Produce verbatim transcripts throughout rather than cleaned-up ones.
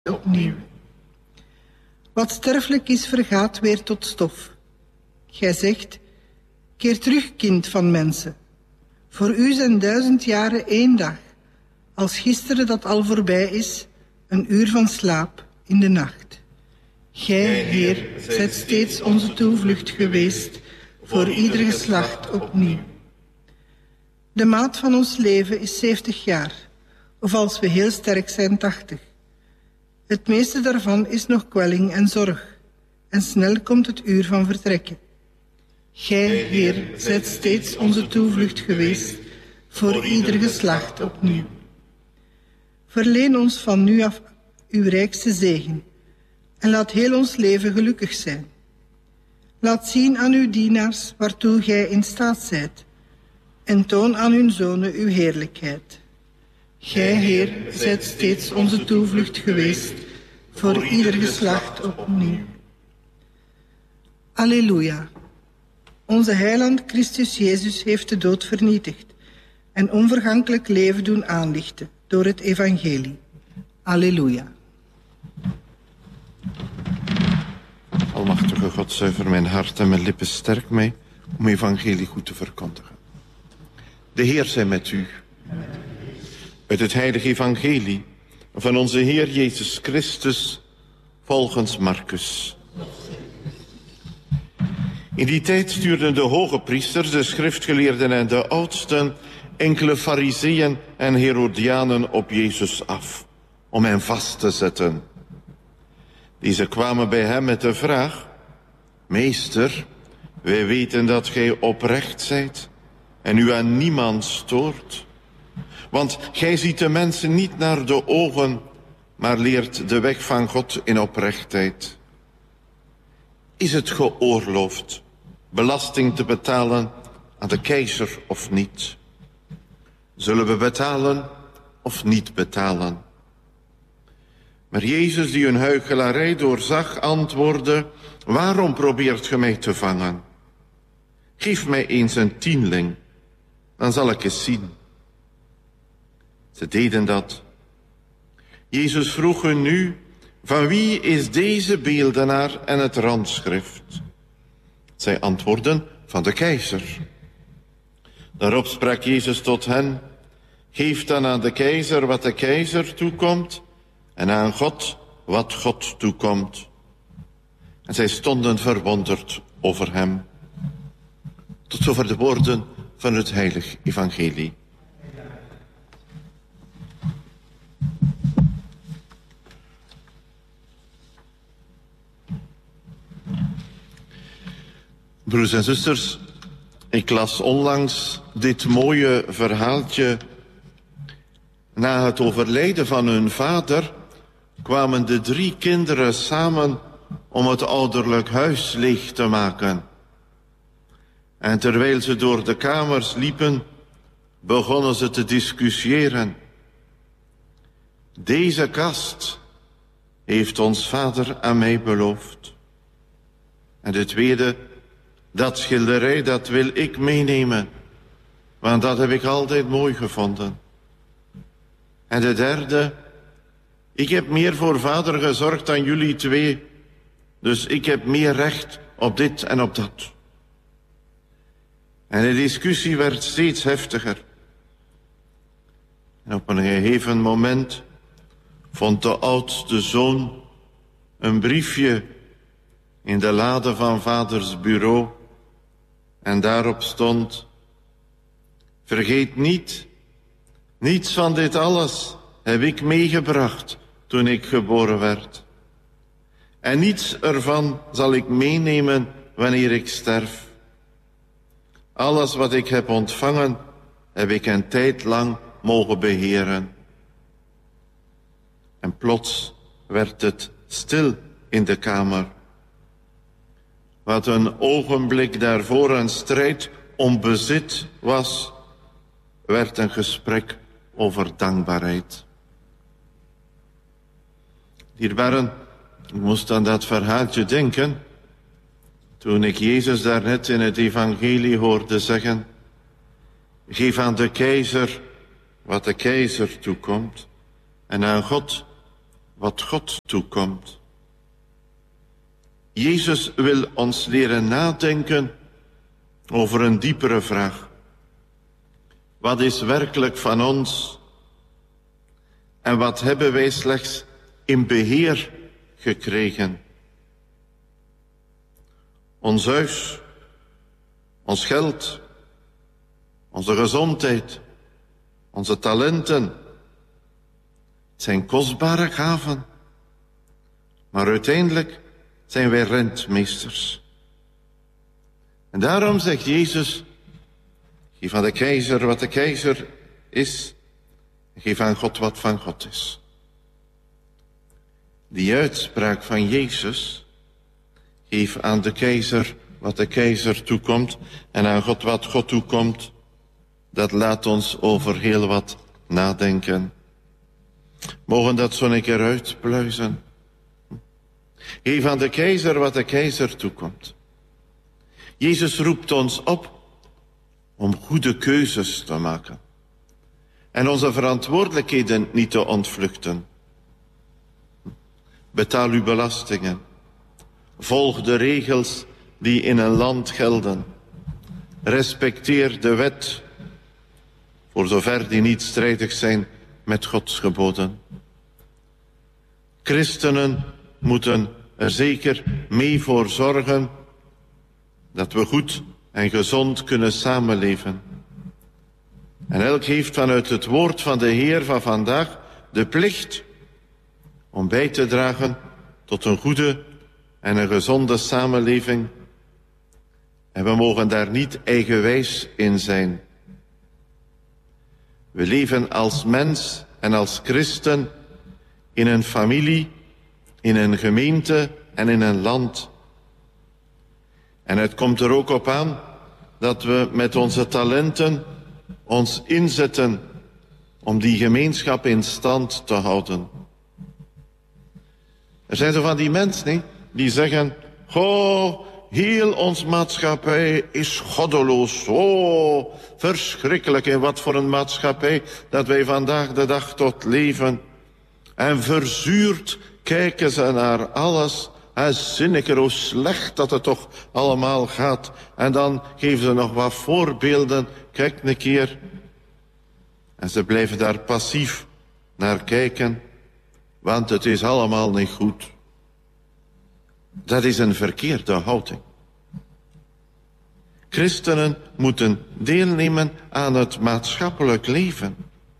opnieuw. Wat sterfelijk is, vergaat weer tot stof. Gij zegt, keer terug, kind van mensen. Voor u zijn duizend jaren één dag. Als gisteren dat al voorbij is, een uur van slaap in de nacht. Gij, Heer, zijt steeds onze toevlucht geweest, voor ieder geslacht opnieuw. De maat van ons leven is zeventig jaar, of als we heel sterk zijn, tachtig. Het meeste daarvan is nog kwelling en zorg, en snel komt het uur van vertrekken. Gij, Heer, zijt steeds onze toevlucht geweest, voor ieder geslacht opnieuw. Verleen ons van nu af uw rijkste zegen, en laat heel ons leven gelukkig zijn. Laat zien aan uw dienaars waartoe gij in staat zijt, en toon aan hun zonen uw heerlijkheid. Gij, Heer, zijt steeds onze toevlucht geweest, voor ieder geslacht opnieuw. Alleluia. Onze heiland Christus Jezus heeft de dood vernietigd en onvergankelijk leven doen aanlichten door het evangelie. Alleluia. Almachtige God, zuiver mijn hart en mijn lippen, sterk mij om evangelie goed te verkondigen. De Heer zij met u. Uit het heilige evangelie van onze Heer Jezus Christus volgens Marcus. In die tijd stuurden de hoge priesters, de schriftgeleerden en de oudsten enkele fariseeën en Herodianen op Jezus af, om hem vast te zetten. Deze kwamen bij hem met de vraag: Meester, wij weten dat gij oprecht zijt en u aan niemand stoort. Want gij ziet de mensen niet naar de ogen, maar leert de weg van God in oprechtheid. Is het geoorloofd belasting te betalen aan de keizer of niet? Zullen we betalen of niet betalen? Maar Jezus, die hun huichelarij doorzag, antwoordde: Waarom probeert ge mij te vangen? Geef mij eens een tienling, dan zal ik eens zien. Ze deden dat. Jezus vroeg hun nu: Van wie is deze beeldenaar en het randschrift? Zij antwoordden: Van de keizer. Daarop sprak Jezus tot hen: Geef dan aan de keizer wat de keizer toekomt, en aan God wat God toekomt. En zij stonden verwonderd over hem. Tot zover de woorden van het heilig evangelie. Broers en zusters, ik las onlangs dit mooie verhaaltje. Na het overlijden van hun vader kwamen de drie kinderen samen om het ouderlijk huis leeg te maken. En terwijl ze door de kamers liepen, begonnen ze te discussiëren. Deze kast heeft ons vader aan mij beloofd. En de tweede: dat schilderij, dat wil ik meenemen, want dat heb ik altijd mooi gevonden. En de derde: ik heb meer voor vader gezorgd dan jullie twee, dus ik heb meer recht op dit en op dat. En de discussie werd steeds heftiger. En op een gegeven moment vond de oudste zoon een briefje in de lade van vaders bureau. En daarop stond: Vergeet niet, niets van dit alles heb ik meegebracht toen ik geboren werd. En niets ervan zal ik meenemen wanneer ik sterf. Alles wat ik heb ontvangen, heb ik een tijd lang mogen beheren. En plots werd het stil in de kamer. Wat een ogenblik daarvoor een strijd om bezit was, werd een gesprek over dankbaarheid. Dierbaren, ik moest aan dat verhaaltje denken toen ik Jezus daarnet in het evangelie hoorde zeggen: Geef aan de keizer wat de keizer toekomt, en aan God wat God toekomt. Jezus wil ons leren nadenken over een diepere vraag. Wat is werkelijk van ons? En wat hebben wij slechts in beheer gekregen? Ons huis, ons geld, onze gezondheid, onze talenten. Het zijn kostbare gaven. Maar uiteindelijk zijn wij rentmeesters. En daarom zegt Jezus, geef aan de keizer wat de keizer is, en geef aan God wat van God is. Die uitspraak van Jezus, geef aan de keizer wat de keizer toekomt en aan God wat God toekomt, dat laat ons over heel wat nadenken. Mogen dat zo een keer uitpluizen. Geef aan de keizer wat de keizer toekomt. Jezus roept ons op om goede keuzes te maken en onze verantwoordelijkheden niet te ontvluchten. Betaal uw belastingen. Volg de regels die in een land gelden. Respecteer de wet, voor zover die niet strijdig zijn met Gods geboden. Christenen moeten er zeker mee voor zorgen dat we goed en gezond kunnen samenleven. En elk heeft vanuit het woord van de Heer van vandaag de plicht om bij te dragen tot een goede en een gezonde samenleving. En we mogen daar niet eigenwijs in zijn. We leven als mens en als christen in een familie, in een gemeente en in een land. En het komt er ook op aan dat we met onze talenten ons inzetten om die gemeenschap in stand te houden. Er zijn zo van die mensen nee, die zeggen, goh, heel ons maatschappij is goddeloos. Oh, verschrikkelijk in wat voor een maatschappij dat wij vandaag de dag tot leven. En verzuurd kijken ze naar alles. En zinniger, hoe slecht dat het toch allemaal gaat. En dan geven ze nog wat voorbeelden. Kijk een keer. En ze blijven daar passief naar kijken. Want het is allemaal niet goed. Dat is een verkeerde houding. Christenen moeten deelnemen aan het maatschappelijk leven.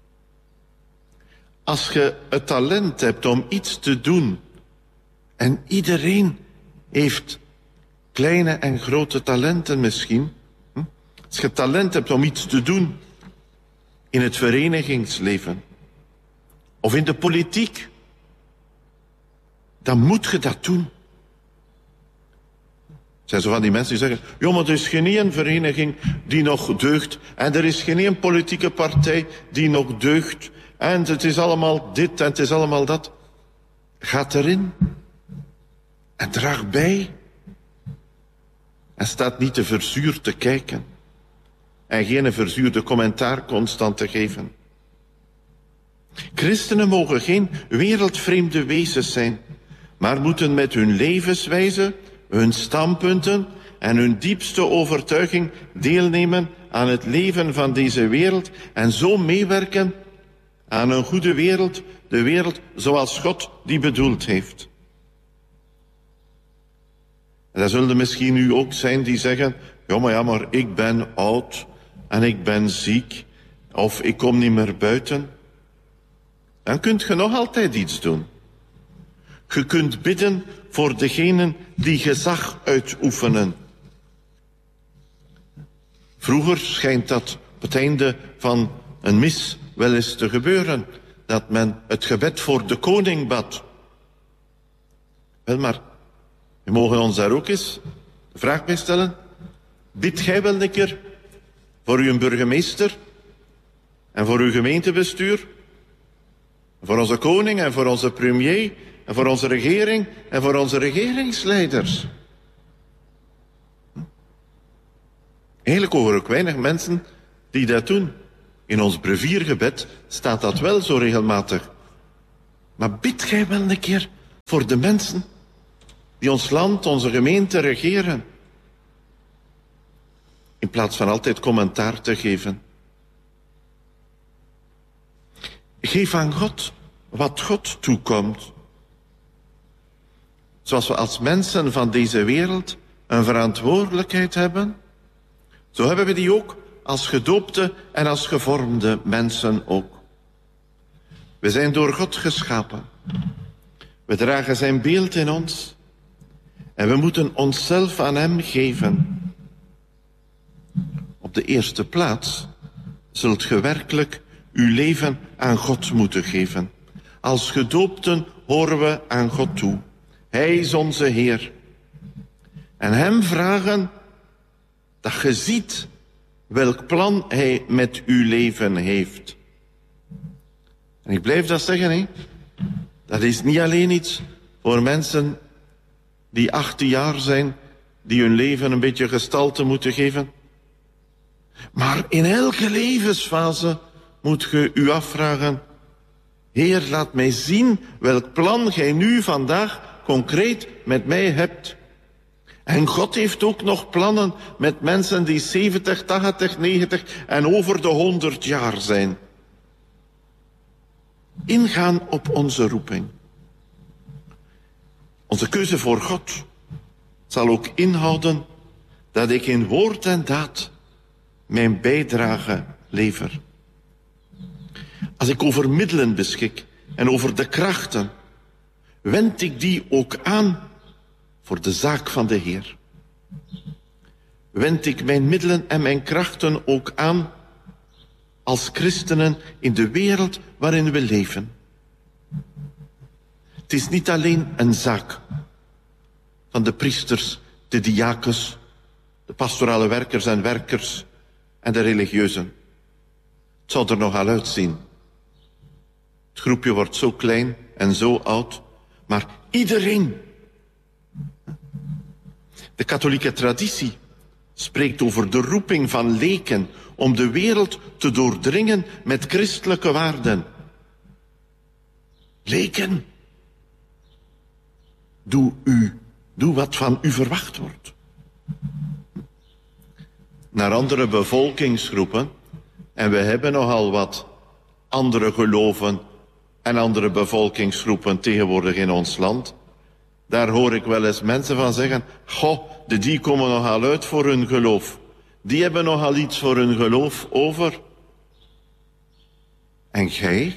Als je het talent hebt om iets te doen, en iedereen heeft kleine en grote talenten misschien. Als je talent hebt om iets te doen in het verenigingsleven of in de politiek, dan moet je dat doen. Er zijn zo van die mensen die zeggen, joh, maar er is geen één vereniging die nog deugt en er is geen één politieke partij die nog deugt en het is allemaal dit en het is allemaal dat. Ga erin. En draag bij. En staat niet te verzuurd te kijken. En geen verzuurde commentaar constant te geven. Christenen mogen geen wereldvreemde wezens zijn. Maar moeten met hun levenswijze, hun standpunten en hun diepste overtuiging deelnemen aan het leven van deze wereld. En zo meewerken aan een goede wereld. De wereld zoals God die bedoeld heeft. En dat zullen er misschien nu ook zijn die zeggen, ja maar ja, maar ik ben oud en ik ben ziek of ik kom niet meer buiten. Dan kunt je nog altijd iets doen. Je kunt bidden voor degenen die gezag uitoefenen. Vroeger schijnt dat op het einde van een mis wel eens te gebeuren, dat men het gebed voor de koning bad. Wel, maar we mogen ons daar ook eens de vraag bij stellen. Bidt gij wel een keer voor uw burgemeester en voor uw gemeentebestuur, voor onze koning en voor onze premier en voor onze regering en voor onze regeringsleiders? Eigenlijk hoor ik weinig mensen die dat doen. In ons breviergebed staat dat wel zo regelmatig. Maar bid gij wel een keer voor de mensen die ons land, onze gemeente regeren. In plaats van altijd commentaar te geven. Geef aan God wat God toekomt. Zoals we als mensen van deze wereld een verantwoordelijkheid hebben, zo hebben we die ook als gedoopte en als gevormde mensen ook. We zijn door God geschapen. We dragen zijn beeld in ons. En we moeten onszelf aan hem geven. Op de eerste plaats zult ge werkelijk uw leven aan God moeten geven. Als gedoopten horen we aan God toe. Hij is onze Heer. En hem vragen dat je ziet welk plan hij met uw leven heeft. En ik blijf dat zeggen, hè. Dat is niet alleen iets voor mensen die achttien jaar zijn, die hun leven een beetje gestalte moeten geven. Maar in elke levensfase moet je u afvragen, Heer, laat mij zien welk plan gij nu vandaag concreet met mij hebt. En God heeft ook nog plannen met mensen die zeventig, tachtig, negentig en over de honderd jaar zijn. Ingaan op onze roeping. Onze keuze voor God zal ook inhouden dat ik in woord en daad mijn bijdrage lever. Als ik over middelen beschik en over de krachten, wend ik die ook aan voor de zaak van de Heer. Wend ik mijn middelen en mijn krachten ook aan als christenen in de wereld waarin we leven. Het is niet alleen een zaak van de priesters, de diakens, de pastorale werkers en werkers en de religieuzen. Het zou er nogal uitzien. Het groepje wordt zo klein en zo oud, maar iedereen. De katholieke traditie spreekt over de roeping van leken om de wereld te doordringen met christelijke waarden. Leken, doe u, doe wat van u verwacht wordt. Naar andere bevolkingsgroepen, en we hebben nogal wat andere geloven en andere bevolkingsgroepen tegenwoordig in ons land, daar hoor ik wel eens mensen van zeggen, goh, de die komen nogal uit voor hun geloof. Die hebben nogal iets voor hun geloof over. En gij?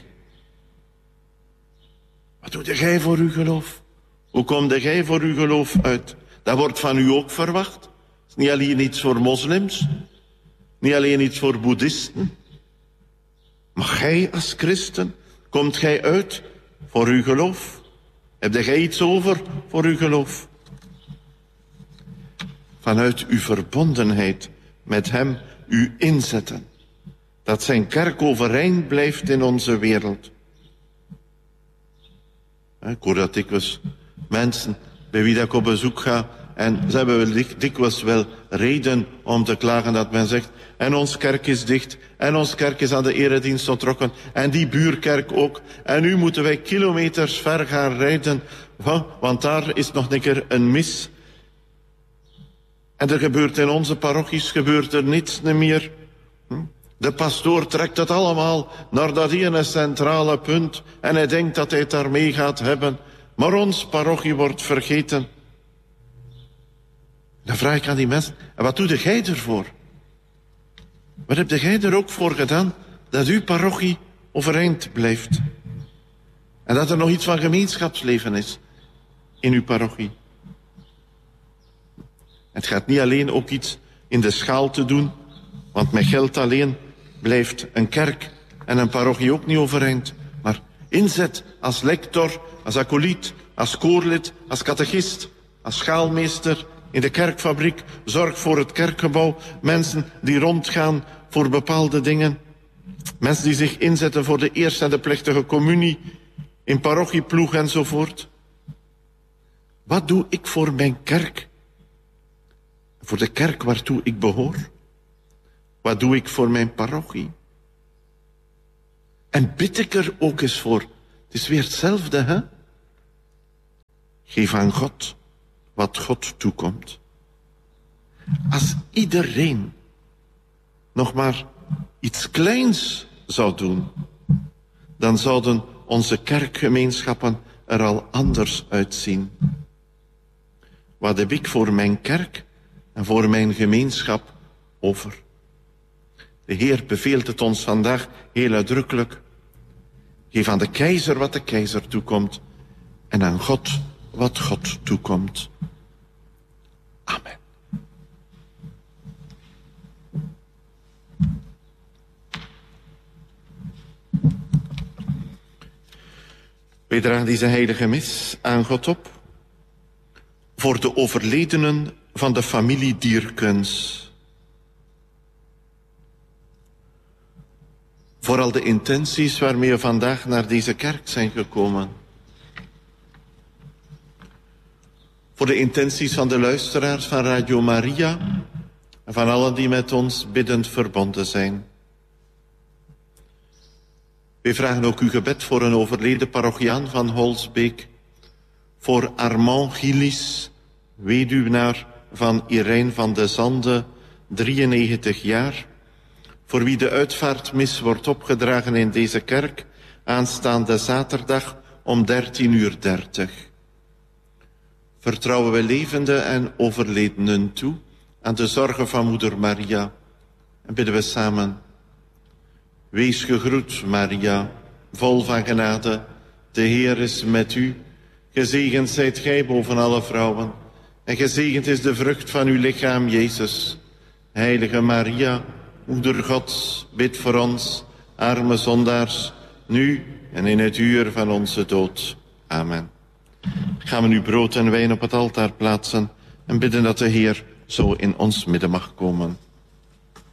Wat doet gij voor uw geloof? Hoe komt gij voor uw geloof uit? Dat wordt van u ook verwacht. Het is niet alleen iets voor moslims. Niet alleen iets voor boeddhisten. Maar gij als christen, komt gij uit voor uw geloof? Heb jij iets over voor uw geloof? Vanuit uw verbondenheid met hem u inzetten. Dat zijn kerk overeind blijft in onze wereld. Ik hoor dat dikwijls mensen bij wie dat ik op bezoek ga, en ze hebben wel dikwijls wel reden om te klagen dat men zegt, en ons kerk is dicht, en ons kerk is aan de eredienst ontrokken, en die buurkerk ook, en nu moeten wij kilometers ver gaan rijden, want daar is nog een keer een mis. En er gebeurt in onze parochies gebeurt er niets meer. De pastoor trekt het allemaal naar dat ene centrale punt en hij denkt dat hij het daarmee gaat hebben. Maar ons parochie wordt vergeten. Dan vraag ik aan die mensen, en wat doe jij ervoor? Wat heb jij er ook voor gedaan dat uw parochie overeind blijft? En dat er nog iets van gemeenschapsleven is in uw parochie. Het gaat niet alleen ook iets in de schaal te doen, want met geld alleen blijft een kerk en een parochie ook niet overeind. Maar inzet als lector, als acolyt, als koorlid, als catechist, als schaalmeester in de kerkfabriek, zorg voor het kerkgebouw, mensen die rondgaan voor bepaalde dingen, mensen die zich inzetten voor de eerste en de plechtige communie, in parochieploeg enzovoort. Wat doe ik voor mijn kerk? Voor de kerk waartoe ik behoor? Wat doe ik voor mijn parochie? En bid ik er ook eens voor. Het Het is weer hetzelfde, hè? Geef aan God wat God toekomt. Als iedereen nog maar iets kleins zou doen, dan zouden onze kerkgemeenschappen er al anders uitzien. Wat heb ik voor mijn kerk en voor mijn gemeenschap over? De Heer beveelt het ons vandaag heel uitdrukkelijk. Geef aan de keizer wat de keizer toekomt en aan God wat God toekomt. Amen. Wij dragen deze heilige mis aan God op voor de overledenen van de familie Dierkens. Vooral de intenties waarmee we vandaag naar deze kerk zijn gekomen. Voor de intenties van de luisteraars van Radio Maria en van allen die met ons biddend verbonden zijn. Wij vragen ook uw gebed voor een overleden parochiaan van Holsbeek, voor Armand Gillis, weduwnaar van Irene van de Zande, drieënnegentig jaar, voor wie de uitvaartmis wordt opgedragen in deze kerk aanstaande zaterdag om dertien uur dertig. Vertrouwen we levenden en overledenen toe aan de zorgen van moeder Maria en bidden we samen. Wees gegroet, Maria, vol van genade, de Heer is met u. Gezegend zijt gij boven alle vrouwen en gezegend is de vrucht van uw lichaam, Jezus. Heilige Maria, Moeder Gods, bid voor ons, arme zondaars, nu en in het uur van onze dood. Amen. Gaan we nu brood en wijn op het altaar plaatsen en bidden dat de Heer zo in ons midden mag komen.